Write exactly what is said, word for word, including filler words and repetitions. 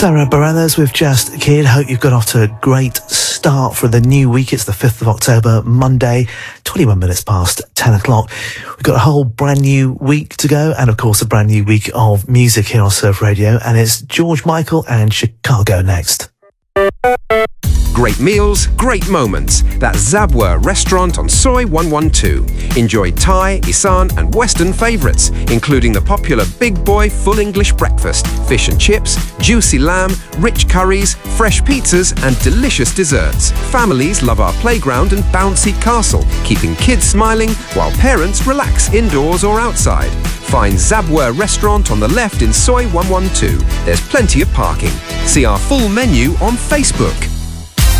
Sarah Bareilles with Just a Kid. Hope you've got off to a great start for the new week. It's the fifth of October, Monday, twenty-one minutes past ten o'clock. We've got a whole brand new week to go, and of course a brand new week of music here on Surf Radio, and it's George Michael and Chicago next. Great meals, great moments. That's Zabwa Restaurant on Soi one one two. Enjoy Thai, Isan and Western favourites, including the popular Big Boy Full English Breakfast, fish and chips, juicy lamb, rich curries, fresh pizzas and delicious desserts. Families love our playground and bouncy castle, keeping kids smiling while parents relax indoors or outside. Find Zabwa Restaurant on the left in Soi one one two. There's plenty of parking. See our full menu on Facebook.